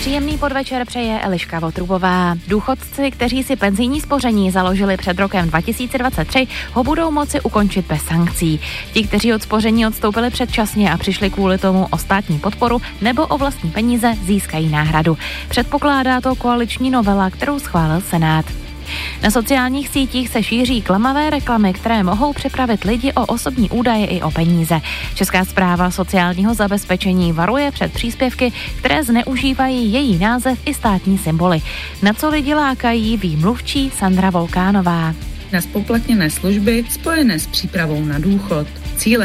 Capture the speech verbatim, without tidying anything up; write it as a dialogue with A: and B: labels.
A: Příjemný podvečer přeje Eliška Votrubová. Důchodci, kteří si penzijní spoření založili před rokem dva tisíce dvacet tři, ho budou moci ukončit bez sankcí. Ti, kteří od spoření odstoupili předčasně a přišli kvůli tomu o státní podporu nebo o vlastní peníze, získají náhradu. Předpokládá to koaliční novela, kterou schválil Senát. Na sociálních sítích se šíří klamavé reklamy, které mohou připravit lidi o osobní údaje i o peníze. Česká správa sociálního zabezpečení varuje před příspěvky, které zneužívají její název i státní symboly. Na co lidi lákají, ví mluvčí Sandra Volkánová.
B: Na zpoplatněné služby spojené s přípravou na důchod. Cílem